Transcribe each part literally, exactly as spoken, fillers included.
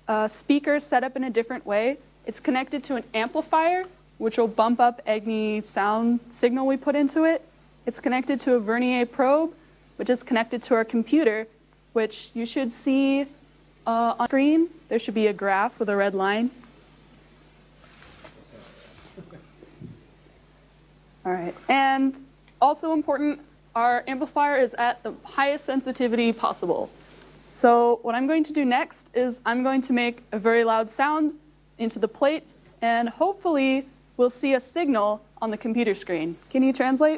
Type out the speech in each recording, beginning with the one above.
a speaker set up in a different way. It's connected to an amplifier, which will bump up any sound signal we put into it. It's connected to a Vernier probe, which is connected to our computer, which you should see uh, on screen. There should be a graph with a red line. All right, and also important, our amplifier is at the highest sensitivity possible. So what I'm going to do next is I'm going to make a very loud sound into the plate, and hopefully we'll see a signal on the computer screen. Can you translate?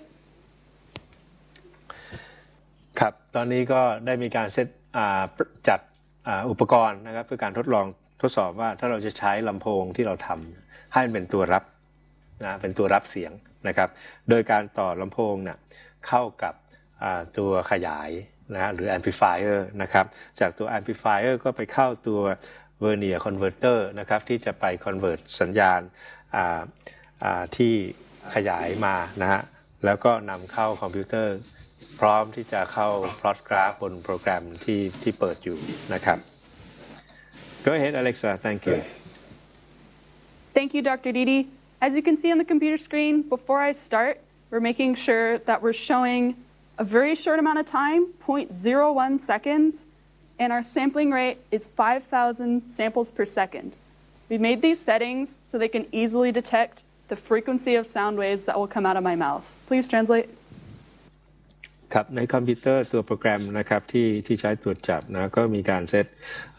ครับตอนนี้ก็ได้มีการเซตจัดอุปกรณ์นะครับเพื่อการทดลองทดสอบว่าถ้าเราจะใช้ลำโพงที่เราทำให้เป็นตัวรับนะเป็นตัวรับเสียงนะครับโดยการต่อลำโพงเนี่ยเข้ากับตัวขยายนะหรือ amplifier นะครับจากตัว amplifier ก็ไปเข้าตัว Vernier converter นะครับที่จะไป convert สัญญาณที่ขยายมานะฮะแล้วก็นำเข้าคอมพิวเตอร์พร้อมที่จะเข้า plot graph บนโปรแกรมที่ที่เปิดอยู่นะครับ Go ahead Alexa thank you Thank you Doctor Didi As you can see on the computer screen before I start we're making sure that we're showing a very short amount of time zero point zero one seconds and our sampling rate is five thousand samples per second We made these settings so they can easily detect the frequency of sound waves that will come out of my mouth Please translate ครับในคอมพิวเตอร์ตัวโปรแกรมนะครับที่ที่ใช้ตรวจจับนะก็มีการเซต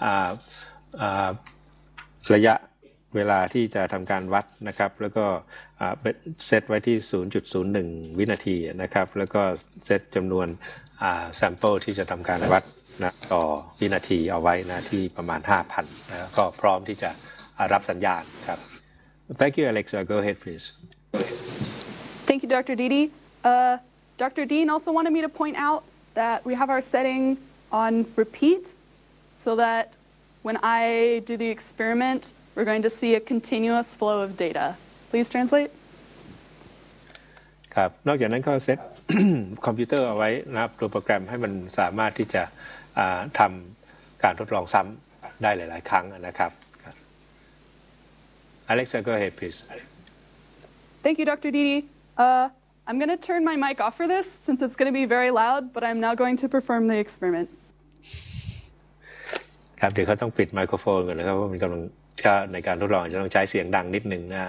ระยะเวลาที่จะทำการวัดนะครับแล้วก็เซตไว้ที่ ศูนย์จุดศูนย์หนึ่ง วินาทีนะครับแล้วก็เซตจำนวนแซมเปิลที่จะทำการวัดนะต่อวินาทีเอาไว้นะที่ประมาณ ห้าพัน นะก็พร้อมที่จะรับสัญญาณครับ Thank you Alexa go ahead please Thank you Doctor Didi uh, Doctor Dean also wanted me to point out that we have our setting on repeat so that when I do the experiment, we're going to see a continuous flow of data. Please translate. ครับนอกจากนั้นก็เซต คอมพิวเตอร์เอาไว้นะครับตัวโปรแกรมให้มันสามารถที่จะทำการทดลองซ้ำได้หลายๆครั้งนะครับ Alexa go ahead please Thank you Doctor Didi uh, I'm going to turn my mic off for this since it's going to be very loud, but I'm now going to perform the experiment. ครับเดี๋ยวเขาต้องปิดไมโครโฟนก่อนนะครับเพราะมันกำลังในการทดลองจะต้องใช้เสียงดังนิดนึงนะ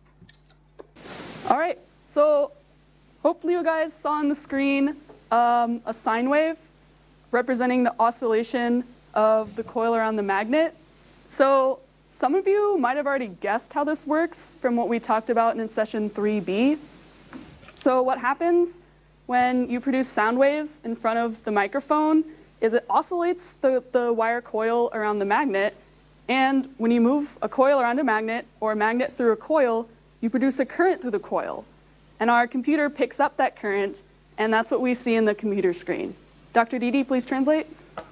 All right, so hopefully you guys saw on the screen um, a sine wave representing the oscillation of the coil around the magnet. So some of you might have already guessed how this works from what we talked about in session three B. So what happens when you produce sound waves in front of the microphone is it oscillates the, the wire coil around the magnet, and when you move a coil around a magnet or a magnet through a coil, you produce a current through the coil. And our computer picks up that current, and that's what we see in the computer screen. Doctor Didi, please translate.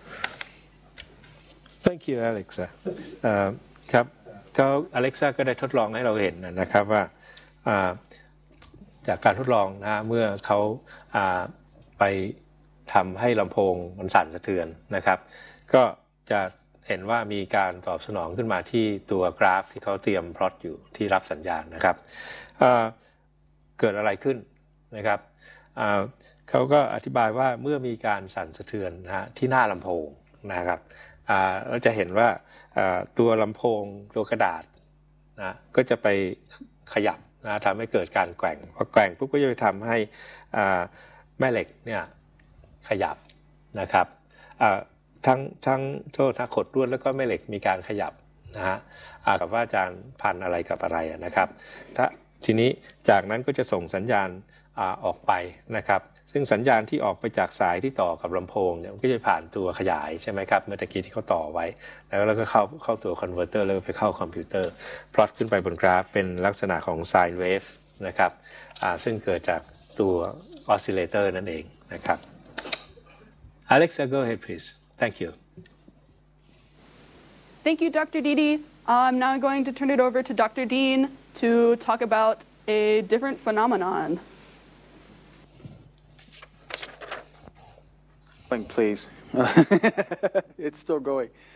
Thank you, Alexa. ครับก็ Alexa ก็ได้ทดลองให้เราเห็นนะครับว่าจากการทดลองนะเมื่อเขาไปทำให้ลำโพงมันสั่นสะเทือนนะครับก็จะเห็นว่ามีการตอบสนองขึ้นมาที่ตัวกราฟที่เขาเตรียมพลอตอยู่ที่รับสัญญาณนะครับเกิดอะไรขึ้นนะครับเขาก็อธิบายว่าเมื่อมีการสั่นสะเทือนนะที่หน้าลำโพงนะครับเราจะเห็นว่าตัวลำโพงตัวกระดาษนะก็จะไปขยับนะทำให้เกิดการแกว่งพอแกว่งปุ๊บก็จะไปทำให้แม่เหล็กเนี่ยขยับนะครับทั้งทั้งโทษนะขดลวดแล้วก็แม่เหล็กมีการขยับนะฮะกับว่าอาจารย์พันอะไรกับอะไรนะครับถ้าทีนี้จากนั้นก็จะส่งสัญญาณออกไปนะครับซึ่งสัญญาณที่ออกไปจากสายที่ต่อกับลำโพงเนี่ยมันก็จะผ่านตัวขยายใช่ไหมครับเมื่อตะกี้ที่เขาต่อไว้แล้วแล้วก็เข้าเข้าตัวคอนเวอร์เตอร์แล้วไปเข้าคอมพิวเตอร์พลอตขึ้นไปบนกราฟเป็นลักษณะของไซน์เวฟนะครับซึ่งเกิดจากตัวออสซิเลเตอร์นั่นเองนะครับ Alexa go ahead please thank you Thank you Doctor Didi I'm now going to turn it over to Doctor Dean to talk about a different phenomenon Please. It's still going.